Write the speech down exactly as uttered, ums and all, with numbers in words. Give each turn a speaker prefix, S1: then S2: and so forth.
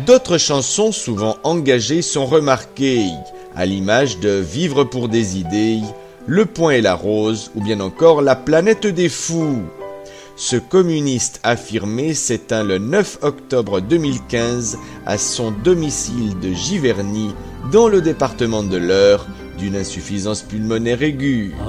S1: D'autres chansons souvent engagées sont remarquées, à l'image de Vivre pour des idées, Le Point et la Rose ou bien encore La Planète des Fous. Ce communiste affirmé s'éteint le neuf octobre deux mille quinze à son domicile de Giverny, dans le département de l'Eure, d'une insuffisance pulmonaire aiguë.